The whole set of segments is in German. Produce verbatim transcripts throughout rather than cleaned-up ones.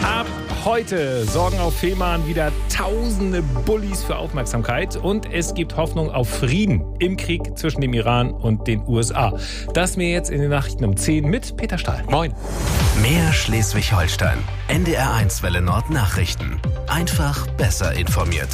Ab heute sorgen auf Fehmarn wieder tausende Bullis für Aufmerksamkeit und es gibt Hoffnung auf Frieden im Krieg zwischen dem Iran und den U S A. Das mir jetzt in den Nachrichten um zehn mit Peter Stahl. Moin. Mehr Schleswig-Holstein. N D R eins Welle Nord Nachrichten. Einfach besser informiert.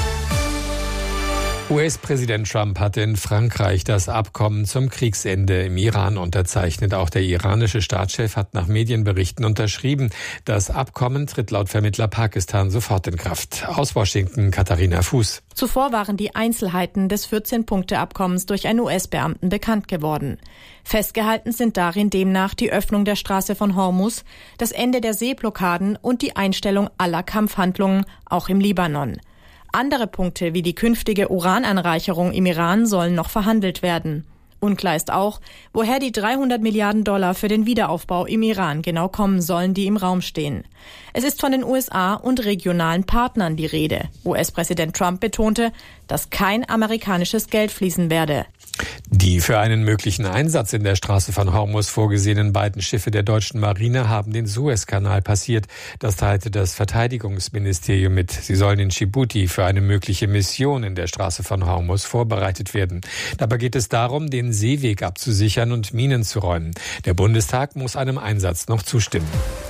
U S-Präsident Trump hat in Frankreich das Abkommen zum Kriegsende im Iran unterzeichnet. Auch der iranische Staatschef hat nach Medienberichten unterschrieben. Das Abkommen tritt laut Vermittler Pakistan sofort in Kraft. Aus Washington, Katharina Fuß. Zuvor waren die Einzelheiten des vierzehn-Punkte-Abkommens durch einen U S-Beamten bekannt geworden. Festgehalten sind darin demnach die Öffnung der Straße von Hormuz, das Ende der Seeblockaden und die Einstellung aller Kampfhandlungen, auch im Libanon. Andere Punkte wie die künftige Urananreicherung im Iran sollen noch verhandelt werden. Unklar ist auch, woher die dreihundert Milliarden Dollar für den Wiederaufbau im Iran genau kommen sollen, die im Raum stehen. Es ist von den U S A und regionalen Partnern die Rede. U S-Präsident Trump betonte, dass kein amerikanisches Geld fließen werde. Die für einen möglichen Einsatz in der Straße von Hormuz vorgesehenen beiden Schiffe der deutschen Marine haben den Suezkanal passiert. Das teilte das Verteidigungsministerium mit. Sie sollen in Djibouti für eine mögliche Mission in der Straße von Hormuz vorbereitet werden. Dabei geht es darum, den Seeweg abzusichern und Minen zu räumen. Der Bundestag muss einem Einsatz noch zustimmen.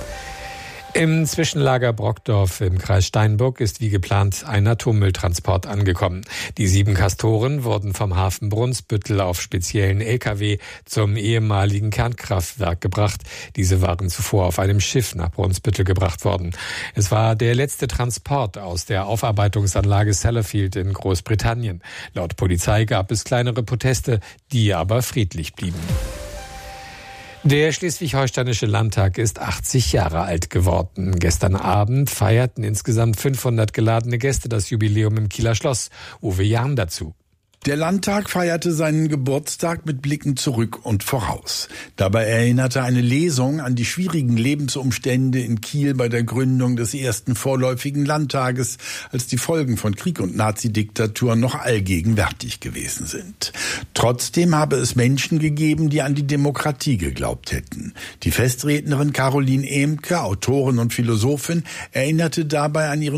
Im Zwischenlager Brockdorf im Kreis Steinburg ist wie geplant ein Atommülltransport angekommen. Die sieben Castoren wurden vom Hafen Brunsbüttel auf speziellen L K W zum ehemaligen Kernkraftwerk gebracht. Diese waren zuvor auf einem Schiff nach Brunsbüttel gebracht worden. Es war der letzte Transport aus der Aufarbeitungsanlage Sellafield in Großbritannien. Laut Polizei gab es kleinere Proteste, die aber friedlich blieben. Der Schleswig-Holsteinische Landtag ist achtzig Jahre alt geworden. Gestern Abend feierten insgesamt fünfhundert geladene Gäste das Jubiläum im Kieler Schloss. Uwe Jahn dazu. Der Landtag feierte seinen Geburtstag mit Blicken zurück und voraus. Dabei erinnerte eine Lesung an die schwierigen Lebensumstände in Kiel bei der Gründung des ersten vorläufigen Landtages, als die Folgen von Krieg und Nazidiktatur noch allgegenwärtig gewesen sind. Trotzdem habe es Menschen gegeben, die an die Demokratie geglaubt hätten. Die Festrednerin Caroline Ehmke, Autorin und Philosophin, erinnerte dabei an ihren